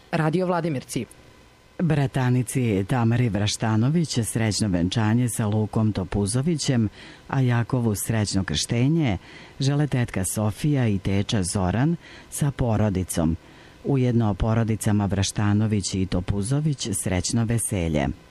Radio Vladimirci. Bratanici Tamari Vraštanović srećno venčanje sa Lukom Topuzovićem, a Jakovu srećno krštenje žele tetka Sofija i teča Zoran sa porodicom. Ujedno porodicama Vraštanović i Topuzović srećno veselje.